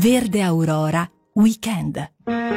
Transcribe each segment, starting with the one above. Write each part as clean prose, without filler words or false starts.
Verde Aurora Weekend.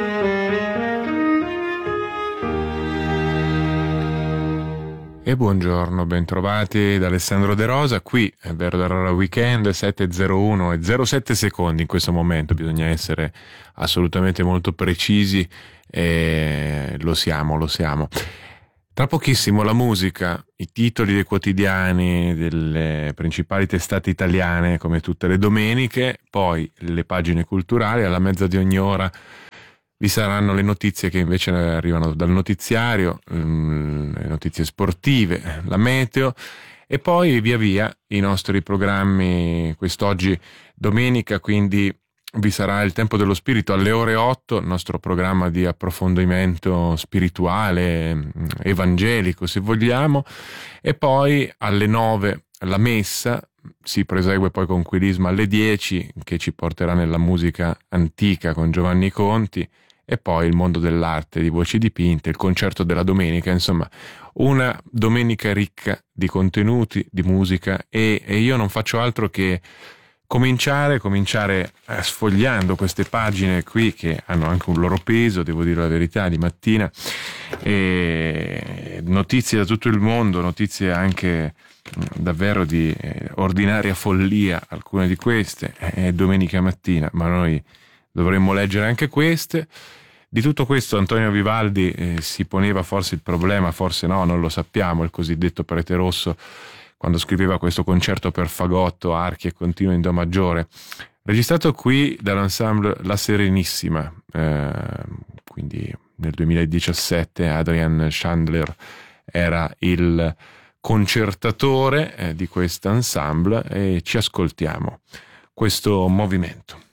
E buongiorno, bentrovati da Alessandro De Rosa. Qui è Verde Aurora Weekend, 7:01 e 07 secondi in questo momento. Bisogna essere assolutamente molto precisi e lo siamo. Tra pochissimo la musica, i titoli dei quotidiani delle principali testate italiane come tutte le domeniche, poi le pagine culturali, alla mezza di ogni ora vi saranno le notizie che invece arrivano dal notiziario, le notizie sportive, la meteo e poi via via i nostri programmi. Quest'oggi domenica, quindi vi sarà il Tempo dello Spirito alle ore 8, il nostro programma di approfondimento spirituale, evangelico se vogliamo, e poi alle 9 la messa. Si prosegue poi con Quirisma alle 10 che ci porterà nella musica antica con Giovanni Conti, e poi il mondo dell'arte di voci dipinte, il concerto della domenica. Insomma, una domenica ricca di contenuti, di musica, e io non faccio altro che cominciare sfogliando queste pagine qui che hanno anche un loro peso, devo dire la verità, di mattina, e notizie da tutto il mondo, notizie anche davvero di ordinaria follia, alcune di queste è domenica mattina, ma noi dovremmo leggere anche queste. Di tutto questo Antonio Vivaldi si poneva forse il problema, forse no, non lo sappiamo, il cosiddetto prete rosso, quando scriveva questo concerto per fagotto, archi e continuo in do maggiore, registrato qui dall'ensemble La Serenissima, quindi nel 2017 Adrian Chandler era il concertatore di questo ensemble, e ci ascoltiamo questo movimento.